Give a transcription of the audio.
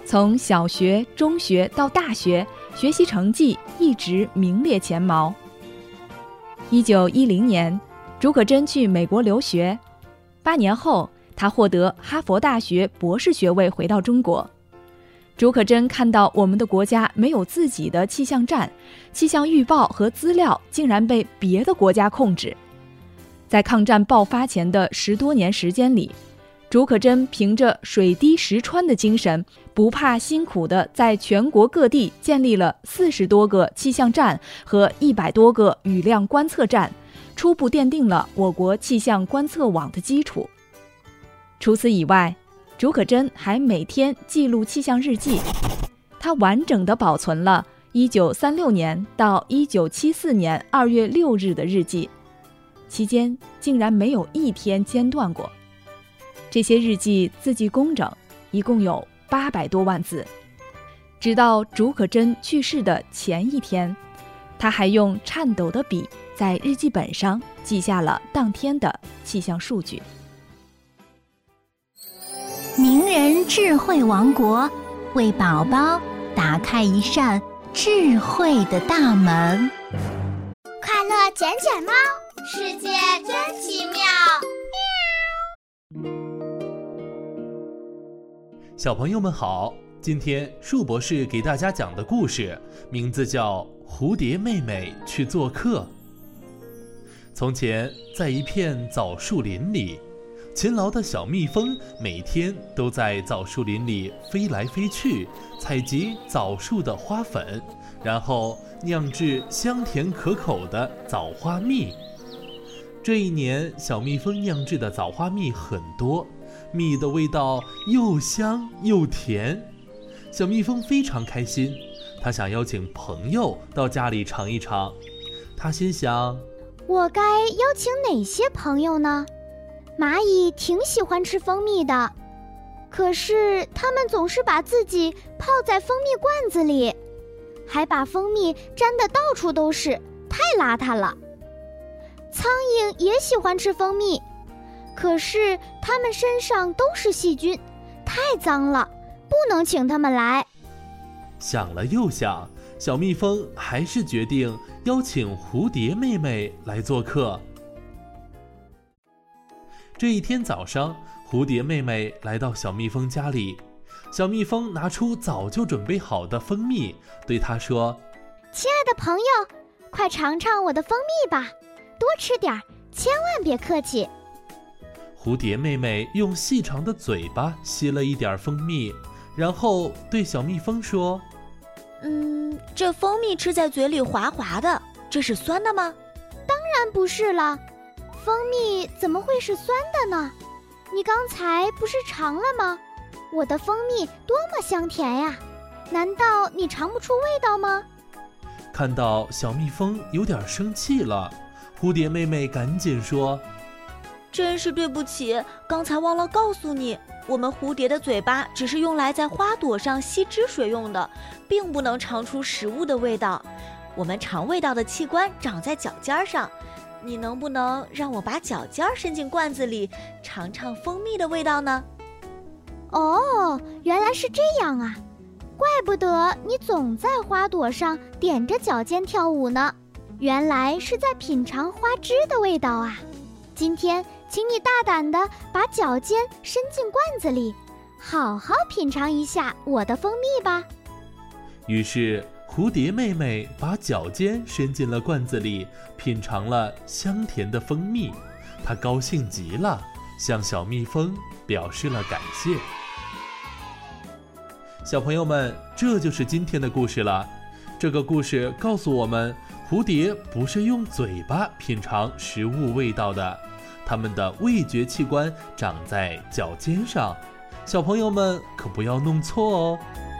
从小学、中学到大学，学习成绩一直名列前茅。1910年，竺可桢去美国留学，8年后，他获得哈佛大学博士学位，回到中国。竺可桢看到我们的国家没有自己的气象站，气象预报和资料竟然被别的国家控制。在抗战爆发前的10多年时间里，竺可桢凭着水滴石穿的精神，不怕辛苦地在全国各地建立了40多个气象站和100多个雨量观测站，初步奠定了我国气象观测网的基础。除此以外，竺可桢还每天记录气象日记，他完整地保存了1936年到1974年2月6日的日记，期间竟然没有一天间断过。这些日记字迹工整，一共有800多万字。直到竺可桢去世的前一天，他还用颤抖的笔在日记本上记下了当天的气象数据。 名人智慧王国，为宝宝打开一扇智慧的大门。 快乐捡捡猫，世界真奇妙。 小朋友们好，今天树博士给大家讲的故事名字叫《蝴蝶妹妹去做客》。从前，在一片枣树林里，勤劳的小蜜蜂每天都在枣树林里飞来飞去，采集枣树的花粉，然后酿制香甜可口的枣花蜜。这一年，小蜜蜂酿制的枣花蜜很多，蜜的味道又香又甜，小蜜蜂非常开心，它想邀请朋友到家里尝一尝。它心想， 我该邀请哪些朋友呢？蚂蚁挺喜欢吃蜂蜜的，可是它们总是把自己泡在蜂蜜罐子里，还把蜂蜜沾得到处都是，太邋遢了。苍蝇也喜欢吃蜂蜜，可是它们身上都是细菌，太脏了，不能请它们来。 想了又想，小蜜蜂还是决定邀请蝴蝶妹妹来做客。这一天早上，蝴蝶妹妹来到小蜜蜂家里，小蜜蜂拿出早就准备好的蜂蜜，对她说： 亲爱的朋友，快尝尝我的蜂蜜吧，多吃点，千万别客气。 蝴蝶妹妹用细长的嘴巴吸了一点蜂蜜，然后对小蜜蜂说： 这蜂蜜吃在嘴里滑滑的，这是酸的吗？ 当然不是了，蜂蜜怎么会是酸的呢？你刚才不是尝了吗？我的蜂蜜多么香甜呀，难道你尝不出味道吗？ 看到小蜜蜂有点生气了，蝴蝶妹妹赶紧说： 真是对不起，刚才忘了告诉你，我们蝴蝶的嘴巴只是用来在花朵上吸汁水用的，并不能尝出食物的味道。我们尝味道的器官长在脚尖上，你能不能让我把脚尖伸进罐子里，尝尝蜂蜜的味道呢？ 哦，原来是这样啊，怪不得你总在花朵上踮着脚尖跳舞呢，原来是在品尝花汁的味道啊。今天请你大胆地把脚尖伸进罐子里，好好品尝一下我的蜂蜜吧。 于是蝴蝶妹妹把脚尖伸进了罐子里，品尝了香甜的蜂蜜，她高兴极了，向小蜜蜂表示了感谢。小朋友们，这就是今天的故事了。这个故事告诉我们，蝴蝶不是用嘴巴品尝食物味道的，它们的味觉器官长在脚尖上。小朋友们可不要弄错哦。